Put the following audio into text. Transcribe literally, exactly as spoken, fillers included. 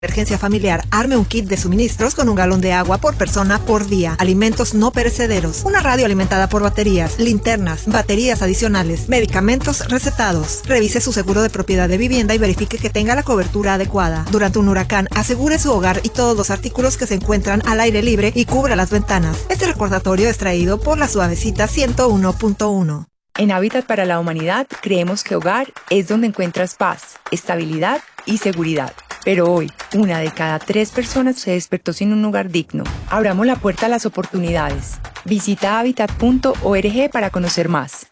Emergencia familiar, arme un kit de suministros con un galón de agua por persona por día, alimentos no perecederos, una radio alimentada por baterías, linternas, baterías adicionales, medicamentos recetados. Revise su seguro de propiedad de vivienda y verifique que tenga la cobertura adecuada. Durante un huracán, asegure su hogar y todos los artículos que se encuentran al aire libre y cubra las ventanas. Este recordatorio es traído por la Suavecita ciento uno punto uno. En Hábitat para la Humanidad creemos que hogar es donde encuentras paz, estabilidad y seguridad. Pero hoy, una de cada tres personas se despertó sin un hogar digno. Abramos la puerta a las oportunidades. Visita hábitat punto org para conocer más.